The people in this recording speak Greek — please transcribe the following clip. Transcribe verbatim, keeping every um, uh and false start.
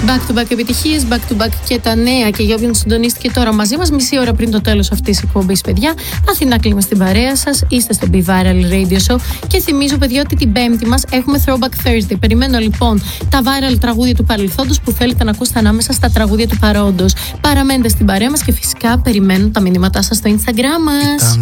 Back to back επιτυχίες, back to back και τα νέα. Και για όποιον συντονίστηκε τώρα μαζί μας, μισή ώρα πριν το τέλος αυτής της εκπομπής, παιδιά, Αθηνά κλίμα στην παρέα σας. Είστε στο Be Viral Radio Show. Και θυμίζω, παιδιά, ότι την Πέμπτη μας έχουμε Throwback Thursday. Περιμένω λοιπόν τα viral τραγούδια του παρελθόντος που θέλετε να ακούσετε ανάμεσα στα τραγούδια του παρόντος. Παραμένετε στην παρέα μας και φυσικά περιμένω τα μηνύματά σας στο Instagram μας.